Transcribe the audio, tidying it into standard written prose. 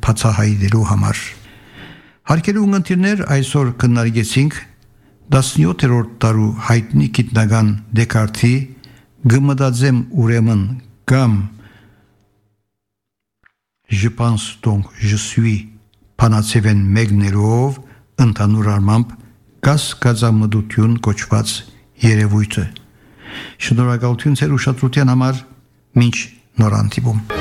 բացահայտելու համար։ Հարգելի ունկնդիրներ, այսօր քննարկեցինք 17-րդ դարու հայտնի գիտնական Դեկարտի «Գմդաձեմ ուրեմն» կամ «Je pense donc je suis» բանացիվեն մեկներով ընդհանուր առմամբ կասկածամտություն կոչված երևույթը։ Շնորհակալություն ձեր ուշադրության համար, մինչ նոր հանդիպում։